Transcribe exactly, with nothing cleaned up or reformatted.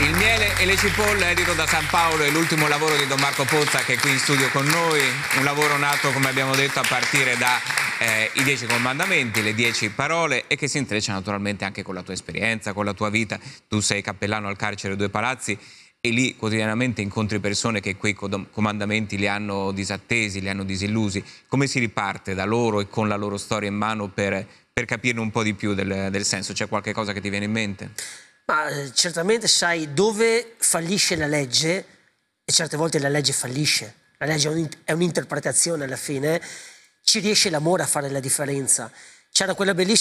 Il miele e le cipolle, edito da San Paolo, è l'ultimo lavoro di Don Marco Pozza, che è qui in studio con noi. Un lavoro nato, come abbiamo detto, a partire da eh, i dieci comandamenti, le dieci parole, e che si intreccia naturalmente anche con la tua esperienza, con la tua vita. Tu sei cappellano al carcere Due Palazzi e lì quotidianamente incontri persone che quei comandamenti li hanno disattesi, li hanno disillusi. Come si riparte da loro e con la loro storia in mano per, per capirne un po' di più del, del senso? C'è qualche cosa che ti viene in mente? Ma eh, certamente sai dove fallisce la legge, e certe volte la legge fallisce, la legge è un'interpretazione alla fine, ci riesce l'amore a fare la differenza. C'era quella bellissima